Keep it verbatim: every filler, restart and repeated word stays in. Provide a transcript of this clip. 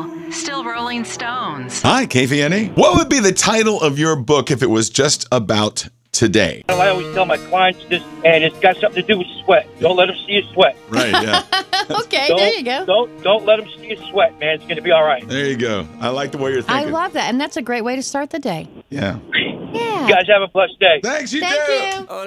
now, still Rolling Stones. Hi, K V N A. What would be the title of your book if it was just about today? I always tell my clients this, and it's got something to do with sweat. Don't let them see you sweat. Right, yeah. Okay, Don't, there you go. Don't don't let them see you sweat, man. It's going to be all right. There you go. I like the way you're I thinking. love that, and that's a great way to start the day. Yeah. Yeah. You guys have a blessed day. Thanks, you Thank too. you.